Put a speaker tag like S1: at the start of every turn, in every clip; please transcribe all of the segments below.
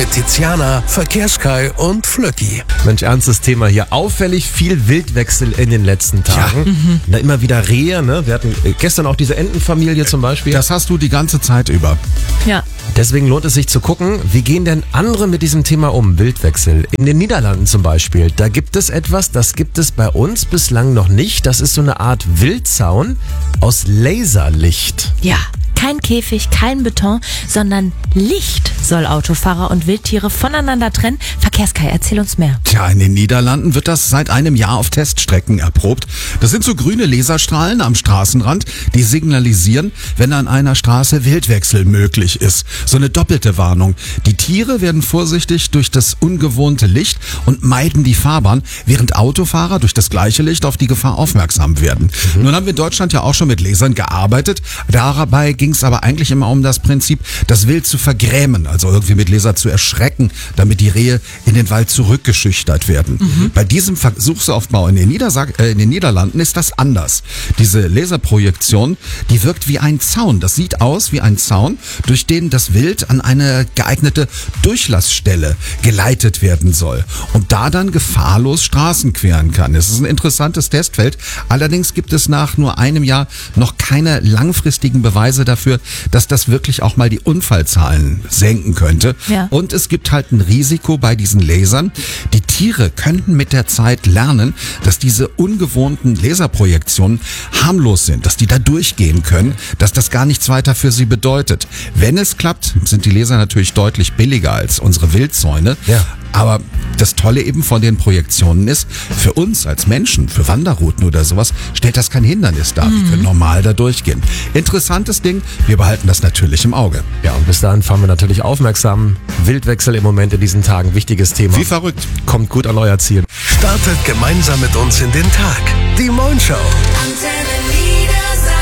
S1: Mit Tiziana, Verkehrskai und Flöcki.
S2: Mensch, ernstes Thema hier. Auffällig viel Wildwechsel in den letzten Tagen. Na, immer wieder Rehe, ne? Wir hatten gestern auch diese Entenfamilie zum Beispiel.
S3: Das hast du die ganze Zeit über.
S4: Ja.
S2: Deswegen lohnt es sich zu gucken, wie gehen denn andere mit diesem Thema um, Wildwechsel. In den Niederlanden zum Beispiel, da gibt es etwas, das gibt es bei uns bislang noch nicht. Das ist so eine Art Wildzaun aus Laserlicht.
S4: Ja. Kein Käfig, kein Beton, sondern Licht soll Autofahrer und Wildtiere voneinander trennen. Verkehrskai, erzähl uns mehr.
S3: Tja, in den Niederlanden wird das seit einem Jahr auf Teststrecken erprobt. Das sind so grüne Laserstrahlen am Straßenrand, die signalisieren, wenn an einer Straße Wildwechsel möglich ist. So eine doppelte Warnung. Die Tiere werden vorsichtig durch das ungewohnte Licht und meiden die Fahrbahn, während Autofahrer durch das gleiche Licht auf die Gefahr aufmerksam werden. Nun haben wir in Deutschland ja auch schon mit Lasern gearbeitet. Dabei ging es aber eigentlich immer um das Prinzip, das Wild zu vergrämen, also irgendwie mit Laser zu erschrecken, damit die Rehe in den Wald zurückgeschüchtert werden. Bei diesem Versuchsaufbau in den Niederlanden ist das anders. Diese Laserprojektion, die wirkt wie ein Zaun. Das sieht aus wie ein Zaun, durch den das Wild an eine geeignete Durchlassstelle geleitet werden soll und da dann gefahrlos Straßen queren kann. Es ist ein interessantes Testfeld. Allerdings gibt es nach nur einem Jahr noch keine langfristigen Beweise dafür, dass das wirklich auch mal die Unfallzahlen senken könnte.
S4: Ja.
S3: Und es gibt halt ein Risiko bei diesen Lasern. Die Tiere könnten mit der Zeit lernen, dass diese ungewohnten Laserprojektionen harmlos sind, dass die da durchgehen können, dass das gar nichts weiter für sie bedeutet. Wenn es klappt, sind die Laser natürlich deutlich billiger als unsere Wildzäune.
S2: Ja.
S3: Aber das Tolle eben von den Projektionen ist, für uns als Menschen, für Wanderrouten oder sowas, stellt das kein Hindernis dar. Wir können normal da durchgehen. Interessantes Ding, wir behalten das natürlich im Auge.
S2: Ja, und bis dahin fahren wir natürlich aufmerksam. Wildwechsel im Moment in diesen Tagen, wichtiges Thema.
S3: Wie verrückt.
S2: Kommt gut an euer Ziel.
S1: Startet gemeinsam mit uns in den Tag. Die Moin Show.
S5: Antenne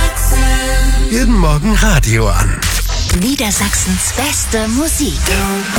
S5: Niedersachsen.
S1: Jeden Morgen Radio an.
S5: Niedersachsens beste Musik.